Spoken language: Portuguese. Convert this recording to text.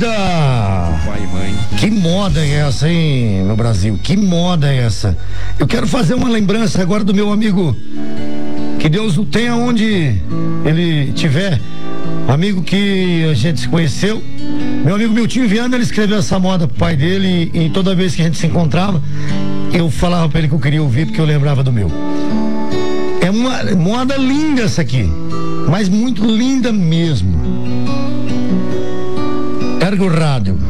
moda! Pai e mãe. Que moda é essa, hein, meu Brasil? Que moda é essa? Eu quero fazer uma lembrança agora do meu amigo, que Deus o tenha onde ele estiver, amigo que a gente se conheceu. Meu amigo Miltinho Viana, ele escreveu essa moda pro pai dele e toda vez que a gente se encontrava, eu falava pra ele que eu queria ouvir porque eu lembrava do meu. É uma moda linda essa aqui, mas muito linda mesmo. Ergue o rádio.